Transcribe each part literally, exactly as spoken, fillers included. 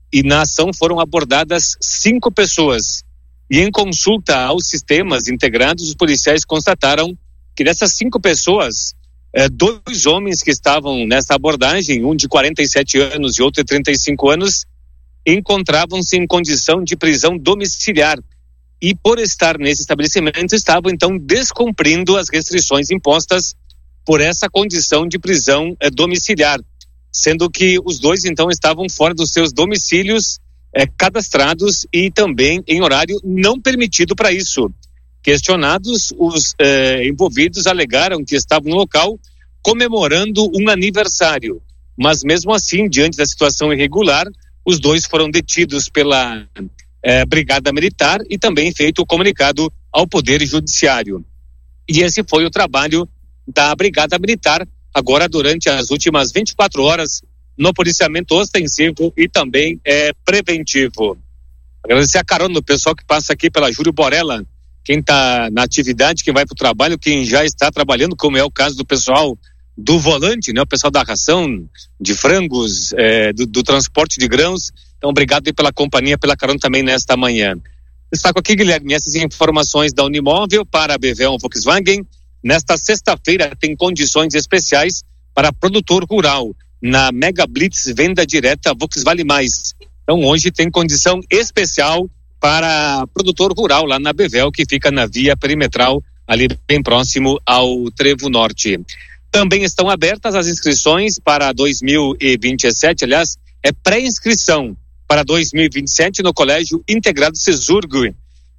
e na ação foram abordadas cinco pessoas. E em consulta aos sistemas integrados, os policiais constataram que dessas cinco pessoas, eh, dois homens que estavam nessa abordagem, um de quarenta e sete anos e outro de trinta e cinco anos, encontravam-se em condição de prisão domiciliar. E por estar nesse estabelecimento, estavam então descumprindo as restrições impostas por essa condição de prisão eh, domiciliar, sendo que os dois então estavam fora dos seus domicílios eh, cadastrados e também em horário não permitido para isso. Questionados, os eh, envolvidos alegaram que estavam no local comemorando um aniversário, mas mesmo assim, diante da situação irregular, os dois foram detidos pela eh, Brigada Militar e também feito o comunicado ao Poder Judiciário. E esse foi o trabalho da Brigada Militar, agora durante as últimas vinte e quatro horas, no policiamento ostensivo e também é, preventivo. Agradecer a carona do pessoal que passa aqui pela Júlio Borella, quem está na atividade, quem vai para o trabalho, quem já está trabalhando, como é o caso do pessoal do volante, né? O pessoal da ração de frangos, é, do, do transporte de grãos. Então, obrigado aí pela companhia, pela carona também nesta manhã. Destaco aqui, Guilherme, essas informações da Unimóvel para a B V Volkswagen. Nesta sexta-feira tem condições especiais para produtor rural na Mega Blitz Venda Direta Volkswagen Mais. Então hoje tem condição especial para produtor rural lá na Bevel, que fica na via perimetral, ali bem próximo ao Trevo Norte. Também estão abertas as inscrições para dois mil e vinte e sete, aliás, é pré-inscrição para dois mil e vinte e sete no Colégio Integrado Cesurg.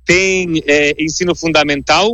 Tem é, ensino fundamental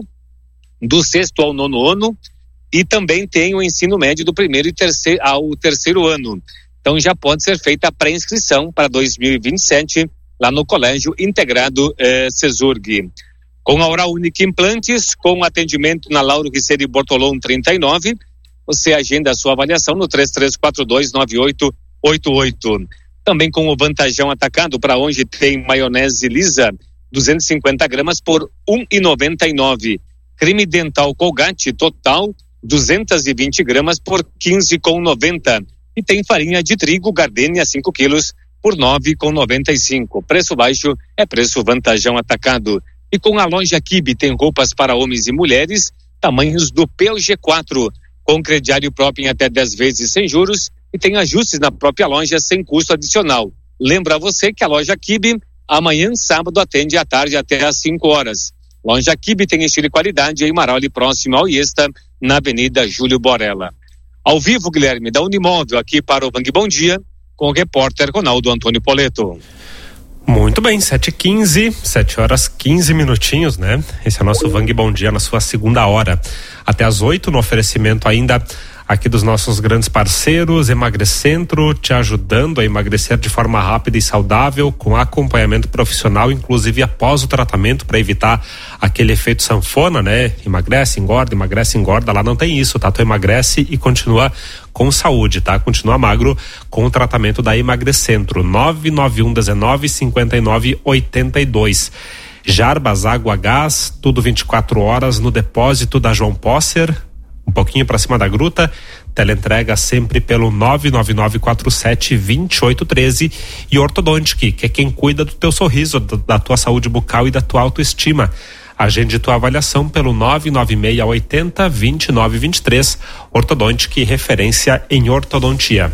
do sexto ao nono ano e também tem o ensino médio do primeiro e terceiro ao terceiro ano. Então já pode ser feita a pré-inscrição para dois mil e vinte e sete lá no Colégio Integrado eh, Cesurg. Com a Oral Unique Implantes, com atendimento na Lauro Riceiro Bortolom trinta e nove, você agenda a sua avaliação no três três quatro dois nove oito oito oito. Também com o Vantajão Atacado, para onde tem maionese lisa, duzentos e cinquenta gramas por um real e noventa e nove centavos. Creme dental Colgate total, duzentos e vinte gramas por quinze reais e noventa centavos. E tem farinha de trigo Gardenia cinco quilos por nove reais e noventa e cinco centavos. Preço baixo é preço Vantajão Atacado. E com a loja Kibe tem roupas para homens e mulheres, tamanhos do P L G quatro, com crediário próprio em até dez vezes sem juros e tem ajustes na própria loja sem custo adicional. Lembra você que a loja Kibe amanhã, sábado, atende à tarde até às cinco horas. Loja Kibe tem estilo e qualidade em Maroli, próximo ao Iesta, na Avenida Júlio Borella. Ao vivo, Guilherme, da Unimóvel, aqui para o Vang Bom Dia, com o repórter Ronaldo Antônio Poleto. Muito bem, sete e quinze, sete horas quinze minutinhos, né? Esse é o nosso Vang Bom Dia na sua segunda hora. Até às oito, no oferecimento ainda aqui dos nossos grandes parceiros, Emagrecentro, te ajudando a emagrecer de forma rápida e saudável, com acompanhamento profissional, inclusive após o tratamento, para evitar aquele efeito sanfona, né? Emagrece, engorda, emagrece, engorda. Lá não tem isso, tá? Tu emagrece e continua com saúde, tá? Continua magro com o tratamento da Emagrecentro. nove nove um um cinco nove oito dois. Jarbas, água, gás, tudo vinte e quatro horas no depósito da João Posser, um pouquinho para cima da gruta. Teleentrega sempre pelo nove nove nove quatro sete dois oito um três. E Ortodontic, que é quem cuida do teu sorriso, da tua saúde bucal e da tua autoestima. Agende tua avaliação pelo nove nove seis oito zero dois nove dois três. Ortodontic, referência em ortodontia.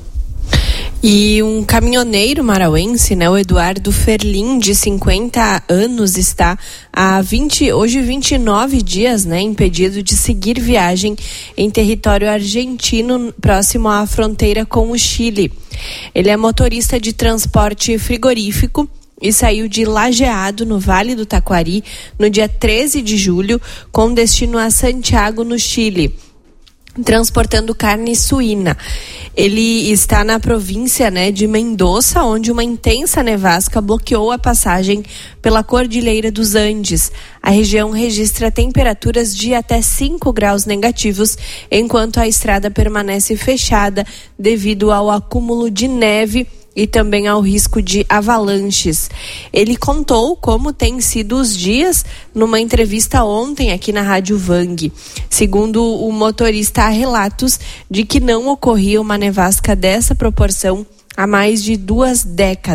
E um caminhoneiro marauense, né, o Eduardo Ferlin, de cinquenta anos, está há vinte, hoje vinte e nove dias, né, impedido de seguir viagem em território argentino, próximo à fronteira com o Chile. Ele é motorista de transporte frigorífico e saiu de Lajeado, no Vale do Taquari, no dia treze de julho, com destino a Santiago, no Chile, transportando carne suína. Ele está na província, né, de Mendoza, onde uma intensa nevasca bloqueou a passagem pela Cordilheira dos Andes. A região registra temperaturas de até cinco graus negativos, enquanto a estrada permanece fechada devido ao acúmulo de neve e também ao risco de avalanches. Ele contou como têm sido os dias numa entrevista ontem aqui na Rádio Vang. Segundo o motorista, há relatos de que não ocorria uma nevasca dessa proporção há mais de duas décadas.